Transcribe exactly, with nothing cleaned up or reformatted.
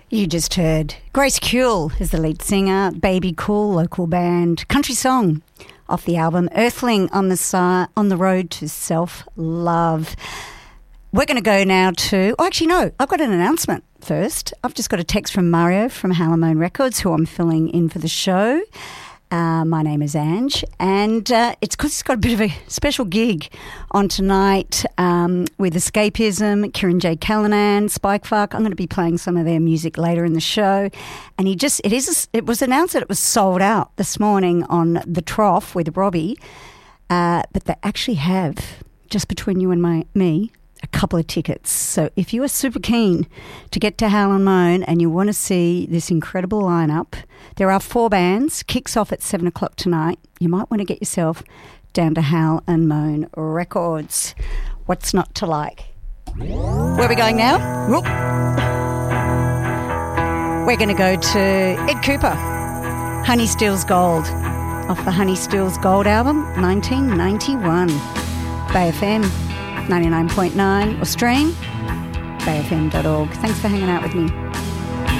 You just heard Grace Kuehl is the lead singer, Baby Cool, local band, country song off the album Earthling on the si- on the road to self-love. We're going to go now to, oh actually no, I've got an announcement first. I've just got a text from Mario from Halamone Records, who I'm filling in for the show. Uh, my name is Ange, and uh, it's because he's got a bit of a special gig on tonight um, with Escapism, Kieran J. Callanan, Spikefuck. I'm going to be playing some of their music later in the show, and he just it is it was announced that it was sold out this morning on the Trough with Robbie, uh, but they actually have, just between you and my me, a couple of tickets. So if you are super keen to get to Hal and Moan and you want to see this incredible lineup, there are four bands. Kicks off at seven o'clock tonight. You might want to get yourself down to Hal and Moan Records. What's not to like? Where are we going now? Whoop. We're going to go to Ed Cooper, Honey Steals Gold, off the Honey Steals Gold album, nineteen ninety-one. Bay F M ninety-nine point nine, or stream bay f m dot org. Thanks for hanging out with me.